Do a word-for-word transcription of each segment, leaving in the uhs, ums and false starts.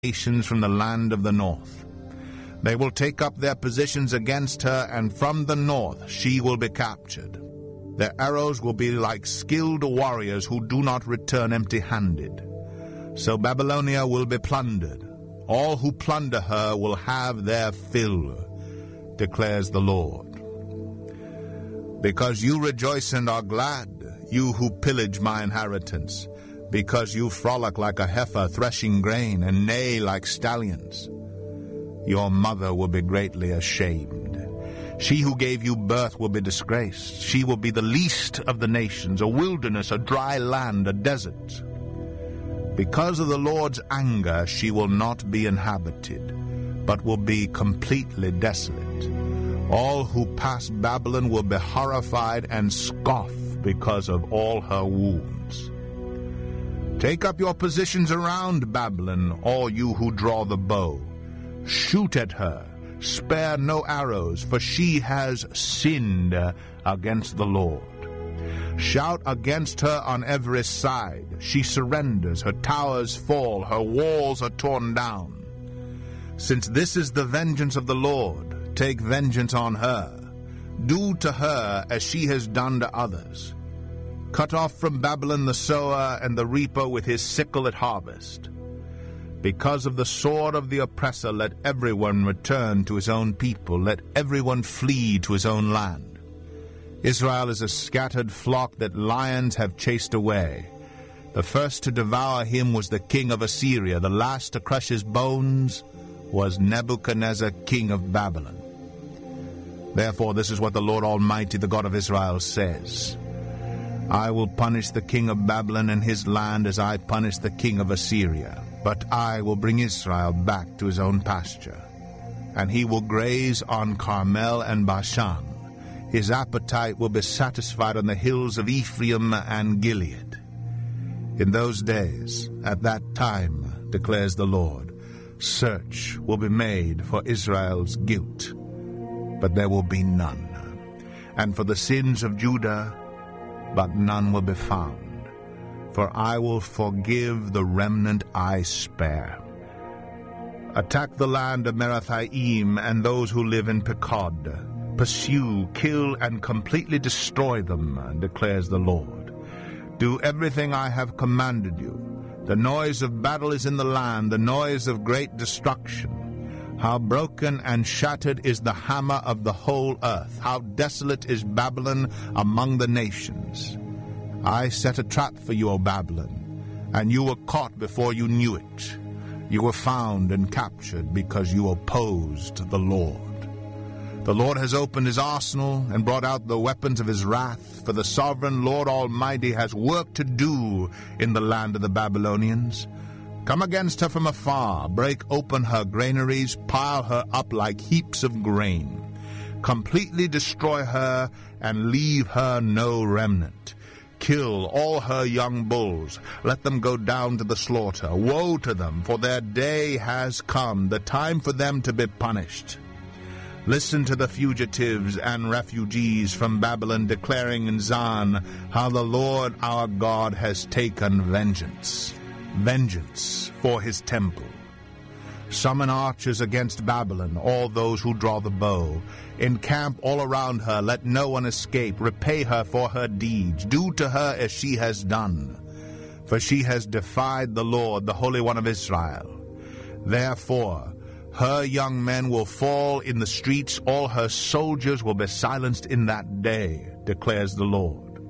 nations from the land of the north. They will take up their positions against her, and from the north she will be captured. Their arrows will be like skilled warriors who do not return empty-handed. So Babylonia will be plundered. All who plunder her will have their fill, declares the Lord. Because you rejoice and are glad, you who pillage my inheritance, because you frolic like a heifer threshing grain, and neigh like stallions, your mother will be greatly ashamed. She who gave you birth will be disgraced. She will be the least of the nations, a wilderness, a dry land, a desert. Because of the Lord's anger, she will not be inhabited, but will be completely desolate. All who pass Babylon will be horrified and scoff because of all her wounds. Take up your positions around Babylon, all you who draw the bow. Shoot at her, spare no arrows, for she has sinned against the Lord. Shout against her on every side. She surrenders, her towers fall, her walls are torn down. Since this is the vengeance of the Lord, take vengeance on her. Do to her as she has done to others. Cut off from Babylon the sower and the reaper with his sickle at harvest. Because of the sword of the oppressor, let everyone return to his own people. Let everyone flee to his own land. Israel is a scattered flock that lions have chased away. The first to devour him was the king of Assyria. The last to crush his bones was Nebuchadnezzar, king of Babylon. Therefore, this is what the Lord Almighty, the God of Israel, says. I will punish the king of Babylon and his land as I punished the king of Assyria. But I will bring Israel back to his own pasture, and he will graze on Carmel and Bashan. His appetite will be satisfied on the hills of Ephraim and Gilead. In those days, at that time, declares the Lord, search will be made for Israel's guilt, but there will be none, and for the sins of Judah, but none will be found. For I will forgive the remnant I spare. Attack the land of Merathaim and those who live in Pekod. Pursue, kill, and completely destroy them, declares the Lord. Do everything I have commanded you. The noise of battle is in the land, the noise of great destruction. How broken and shattered is the hammer of the whole earth. How desolate is Babylon among the nations. I set a trap for you, O Babylon, and you were caught before you knew it. You were found and captured because you opposed the Lord. The Lord has opened his arsenal and brought out the weapons of his wrath, for the sovereign Lord Almighty has work to do in the land of the Babylonians. Come against her from afar, break open her granaries, pile her up like heaps of grain. Completely destroy her and leave her no remnant. Kill all her young bulls. Let them go down to the slaughter. Woe to them, for their day has come, the time for them to be punished. Listen to the fugitives and refugees from Babylon declaring in Zion how the Lord our God has taken vengeance. Vengeance for his temple. Summon archers against Babylon, all those who draw the bow. Encamp all around her, let no one escape. Repay her for her deeds. Do to her as she has done. For she has defied the Lord, the Holy One of Israel. Therefore, her young men will fall in the streets, all her soldiers will be silenced in that day, declares the Lord.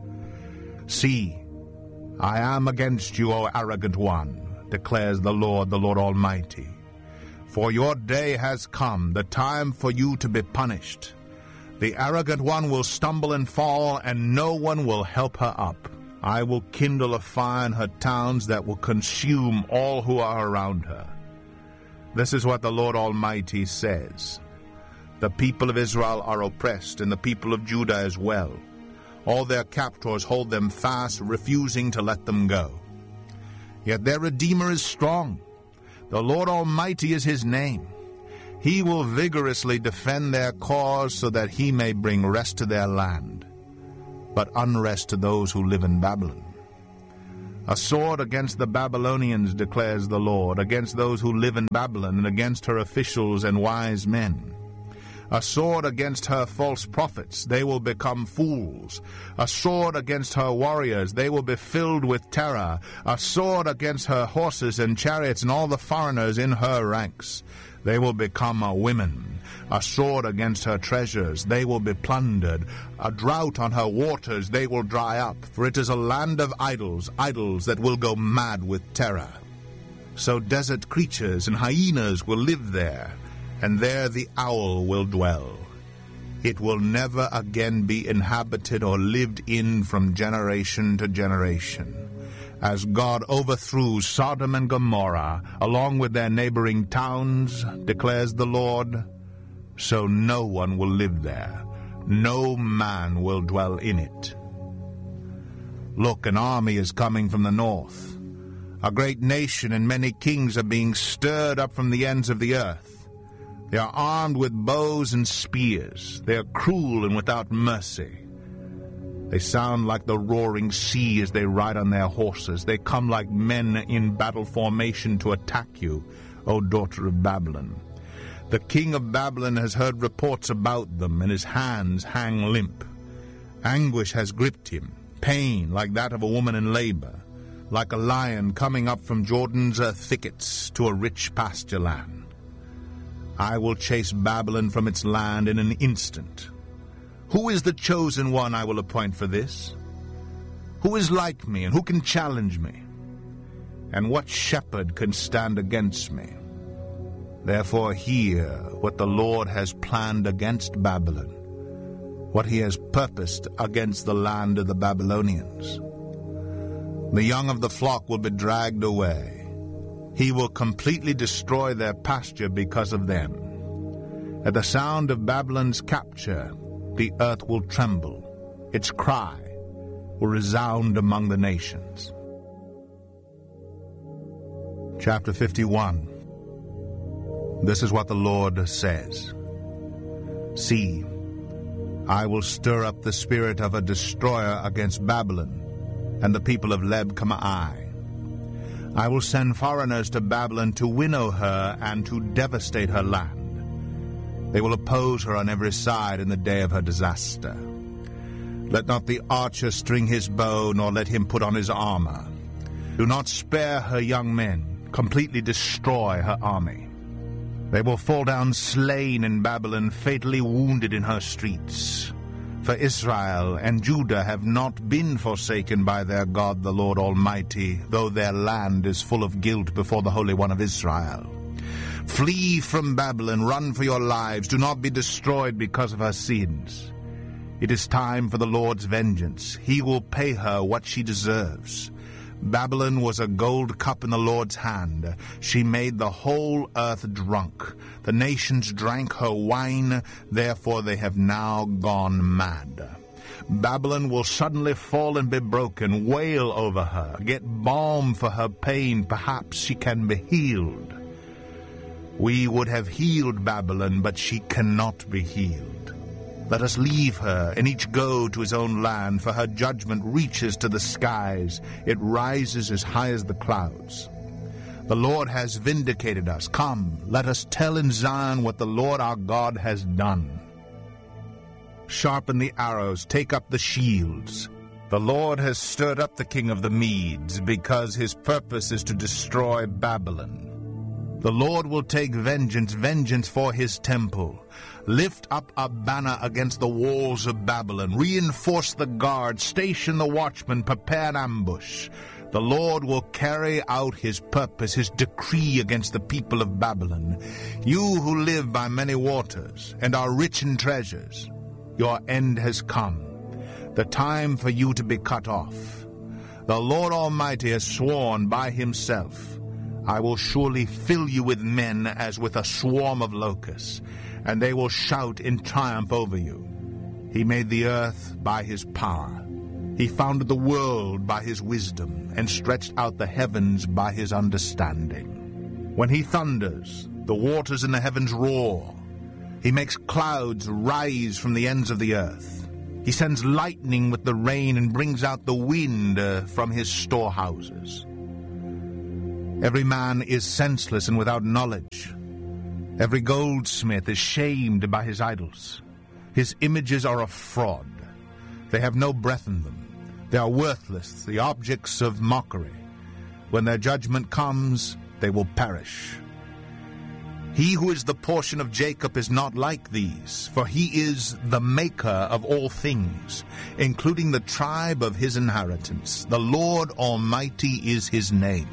See, I am against you, O arrogant one, declares the Lord, the Lord Almighty. For your day has come, the time for you to be punished. The arrogant one will stumble and fall, and no one will help her up. I will kindle a fire in her towns that will consume all who are around her. This is what the Lord Almighty says. The people of Israel are oppressed, and the people of Judah as well. All their captors hold them fast, refusing to let them go. Yet their Redeemer is strong. The Lord Almighty is his name. He will vigorously defend their cause so that he may bring rest to their land, but unrest to those who live in Babylon. A sword against the Babylonians, declares the Lord, against those who live in Babylon, and against her officials and wise men. A sword against her false prophets, they will become fools. A sword against her warriors, they will be filled with terror. A sword against her horses and chariots and all the foreigners in her ranks, they will become a women. A sword against her treasures, they will be plundered. A drought on her waters, they will dry up. For it is a land of idols, idols that will go mad with terror. So desert creatures and hyenas will live there, and there the owl will dwell. It will never again be inhabited or lived in from generation to generation. As God overthrew Sodom and Gomorrah, along with their neighboring towns, declares the Lord, so no one will live there. No man will dwell in it. Look, an army is coming from the north. A great nation and many kings are being stirred up from the ends of the earth. They are armed with bows and spears. They are cruel and without mercy. They sound like the roaring sea as they ride on their horses. They come like men in battle formation to attack you, O daughter of Babylon. The king of Babylon has heard reports about them, and his hands hang limp. Anguish has gripped him, pain like that of a woman in labor, like a lion coming up from Jordan's uh, thickets to a rich pasture land. I will chase Babylon from its land in an instant. Who is the chosen one I will appoint for this? Who is like me, and who can challenge me? And what shepherd can stand against me? Therefore hear what the Lord has planned against Babylon, what he has purposed against the land of the Babylonians. The young of the flock will be dragged away. He will completely destroy their pasture because of them. At the sound of Babylon's capture, the earth will tremble. Its cry will resound among the nations. Chapter fifty-one. This is what the Lord says. See, I will stir up the spirit of a destroyer against Babylon and the people of Leb-Kamai. I will send foreigners to Babylon to winnow her and to devastate her land. They will oppose her on every side in the day of her disaster. Let not the archer string his bow, nor let him put on his armor. Do not spare her young men. Completely destroy her army. They will fall down slain in Babylon, fatally wounded in her streets. For Israel and Judah have not been forsaken by their God the Lord Almighty, though their land is full of guilt before the Holy One of Israel. Flee from Babylon, run for your lives, do not be destroyed because of her sins. It is time for the Lord's vengeance. He will pay her what she deserves. Babylon was a gold cup in the Lord's hand. She made the whole earth drunk. The nations drank her wine, therefore they have now gone mad. Babylon will suddenly fall and be broken. Wail over her. Get balm for her pain. Perhaps she can be healed. We would have healed Babylon, but she cannot be healed. Let us leave her, and each go to his own land, for her judgment reaches to the skies. It rises as high as the clouds. The Lord has vindicated us. Come, let us tell in Zion what the Lord our God has done. Sharpen the arrows, take up the shields. The Lord has stirred up the king of the Medes, because his purpose is to destroy Babylon. The Lord will take vengeance, vengeance for his temple. Lift up a banner against the walls of Babylon. Reinforce the guard, station the watchmen, prepare an ambush. The Lord will carry out his purpose, his decree against the people of Babylon. You who live by many waters and are rich in treasures, your end has come, the time for you to be cut off. The Lord Almighty has sworn by himself, I will surely fill you with men as with a swarm of locusts, and they will shout in triumph over you. He made the earth by his power. He founded the world by his wisdom, and stretched out the heavens by his understanding. When he thunders, the waters in the heavens roar. He makes clouds rise from the ends of the earth. He sends lightning with the rain and brings out the wind uh, from his storehouses. Every man is senseless and without knowledge. Every goldsmith is shamed by his idols. His images are a fraud. They have no breath in them. They are worthless, the objects of mockery. When their judgment comes, they will perish. He who is the portion of Jacob is not like these, for he is the maker of all things, including the tribe of his inheritance. The Lord Almighty is his name.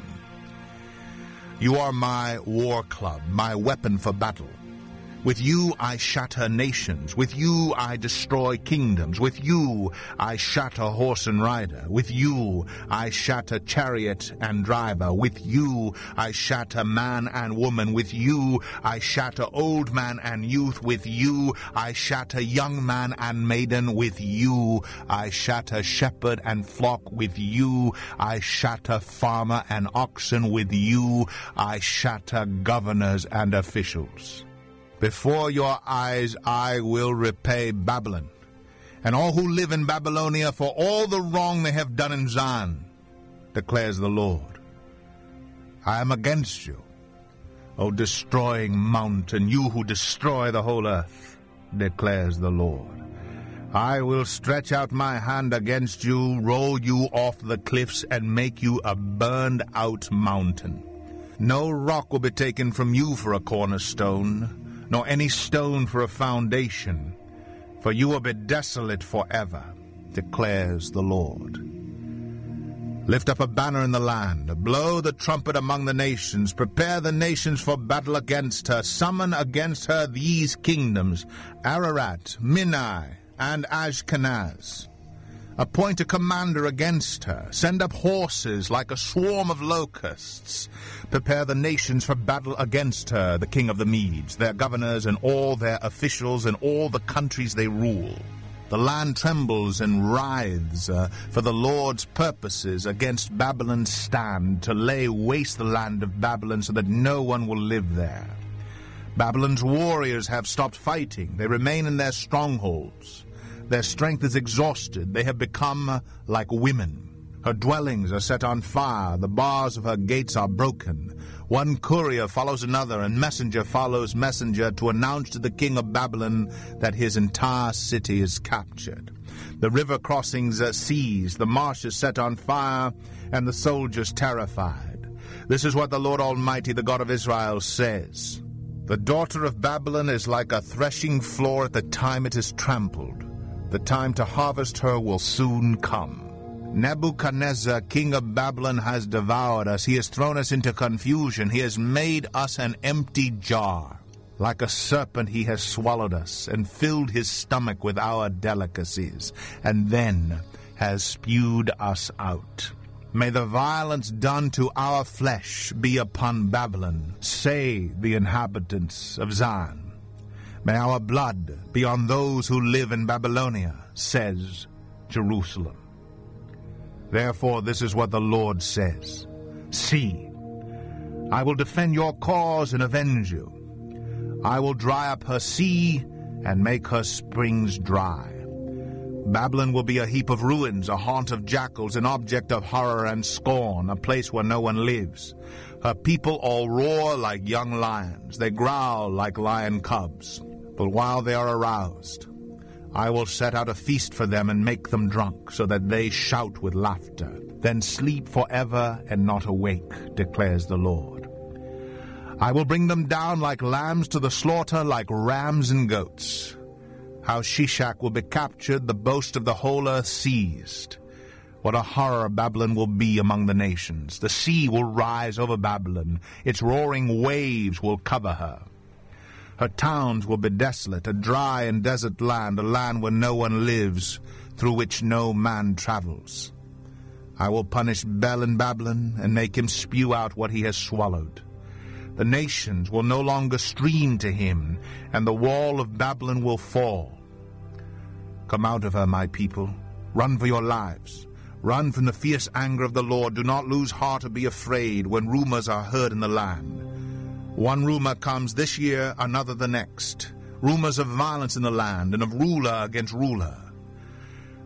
You are my war club, my weapon for battle. With you I shatter nations. With you I destroy kingdoms. With you I shatter horse and rider. With you I shatter chariot and driver. With you I shatter man and woman. With you I shatter old man and youth. With you I shatter young man and maiden. With you I shatter shepherd and flock. With you I shatter farmer and oxen. With you I shatter governors and officials. Before your eyes I will repay Babylon, and all who live in Babylonia for all the wrong they have done in Zion, declares the Lord. I am against you, O destroying mountain, you who destroy the whole earth, declares the Lord. I will stretch out my hand against you, roll you off the cliffs, and make you a burned-out mountain. No rock will be taken from you for a cornerstone, nor any stone for a foundation, for you will be desolate forever, declares the Lord. Lift up a banner in the land, blow the trumpet among the nations, prepare the nations for battle against her, summon against her these kingdoms, Ararat, Minai, and Ashkenaz. Appoint a commander against her. Send up horses like a swarm of locusts. Prepare the nations for battle against her, the king of the Medes, their governors and all their officials and all the countries they rule. The land trembles and writhes, uh, for the Lord's purposes against Babylon stand, to lay waste the land of Babylon so that no one will live there. Babylon's warriors have stopped fighting. They remain in their strongholds. Their strength is exhausted. They have become like women. Her dwellings are set on fire. The bars of her gates are broken. One courier follows another, and messenger follows messenger to announce to the king of Babylon that his entire city is captured. The river crossings are seized, the marshes set on fire, and the soldiers terrified. This is what the Lord Almighty, the God of Israel, says. The daughter of Babylon is like a threshing floor at the time it is trampled. The time to harvest her will soon come. Nebuchadnezzar, king of Babylon, has devoured us. He has thrown us into confusion. He has made us an empty jar. Like a serpent he has swallowed us and filled his stomach with our delicacies, and then has spewed us out. May the violence done to our flesh be upon Babylon, say the inhabitants of Zion. May our blood be on those who live in Babylonia, says Jerusalem. Therefore, this is what the Lord says. See, I will defend your cause and avenge you. I will dry up her sea and make her springs dry. Babylon will be a heap of ruins, a haunt of jackals, an object of horror and scorn, a place where no one lives. Her people all roar like young lions. They growl like lion cubs. But while they are aroused, I will set out a feast for them and make them drunk, so that they shout with laughter, then sleep forever and not awake, declares the Lord. I will bring them down like lambs to the slaughter, like rams and goats. How Shishak will be captured, the boast of the whole earth seized. What a horror Babylon will be among the nations. The sea will rise over Babylon. Its roaring waves will cover her. Her towns will be desolate, a dry and desert land, a land where no one lives, through which no man travels. I will punish Bel in Babylon and make him spew out what he has swallowed. The nations will no longer stream to him, and the wall of Babylon will fall. Come out of her, my people. Run for your lives. Run from the fierce anger of the Lord. Do not lose heart or be afraid when rumors are heard in the land. One rumor comes this year, another the next. Rumors of violence in the land and of ruler against ruler.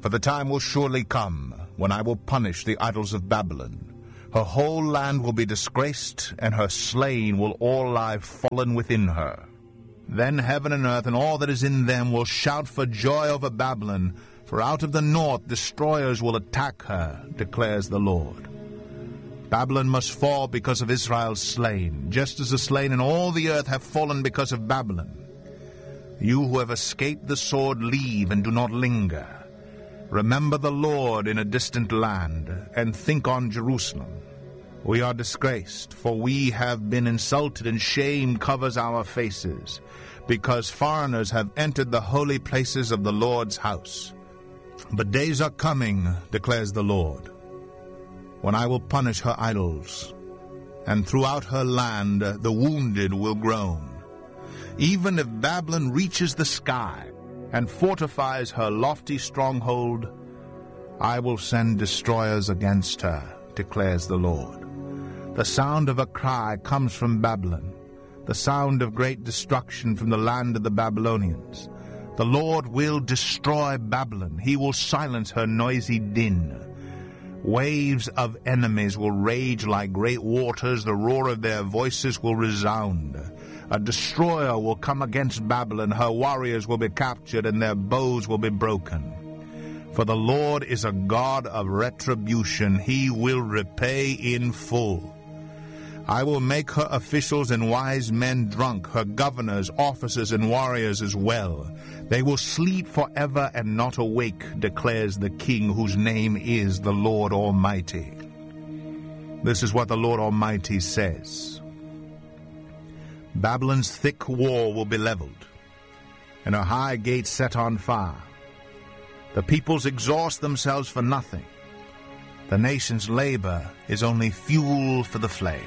For the time will surely come when I will punish the idols of Babylon. Her whole land will be disgraced, and her slain will all lie fallen within her. Then heaven and earth and all that is in them will shout for joy over Babylon, for out of the north destroyers will attack her, declares the Lord. Babylon must fall because of Israel's slain, just as the slain in all the earth have fallen because of Babylon. You who have escaped the sword, leave and do not linger. Remember the Lord in a distant land, and think on Jerusalem. We are disgraced, for we have been insulted, and shame covers our faces, because foreigners have entered the holy places of the Lord's house. But days are coming, declares the Lord, when I will punish her idols, and throughout her land the wounded will groan. Even if Babylon reaches the sky and fortifies her lofty stronghold, I will send destroyers against her, declares the Lord. The sound of a cry comes from Babylon, the sound of great destruction from the land of the Babylonians. The Lord will destroy Babylon. He will silence her noisy din. Waves of enemies will rage like great waters. The roar of their voices will resound. A destroyer will come against Babylon. Her warriors will be captured, and their bows will be broken. For the Lord is a God of retribution. He will repay in full. I will make her officials and wise men drunk, her governors, officers, and warriors as well. They will sleep forever and not awake, declares the King, whose name is the Lord Almighty. This is what the Lord Almighty says. Babylon's thick wall will be leveled, and her high gates set on fire. The peoples exhaust themselves for nothing. The nation's labor is only fuel for the flames.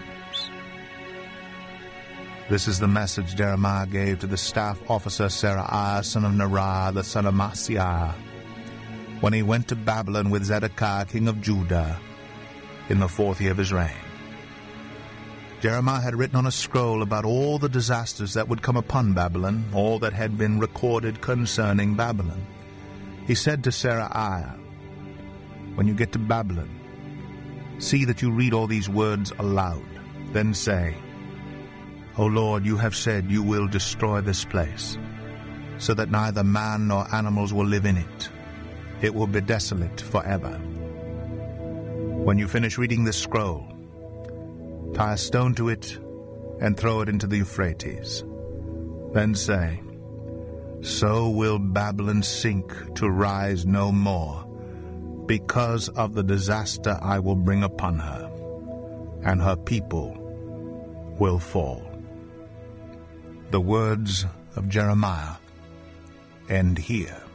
This is the message Jeremiah gave to the staff officer Seraiah, son of Nerah, the son of Maaseiah, when he went to Babylon with Zedekiah, king of Judah, in the fourth year of his reign. Jeremiah had written on a scroll about all the disasters that would come upon Babylon, all that had been recorded concerning Babylon. He said to Seraiah, when you get to Babylon, see that you read all these words aloud. Then say, O Lord, you have said you will destroy this place, so that neither man nor animals will live in it. It will be desolate forever. When you finish reading this scroll, tie a stone to it and throw it into the Euphrates. Then say, so will Babylon sink to rise no more, because of the disaster I will bring upon her, and her people will fall. The words of Jeremiah end here.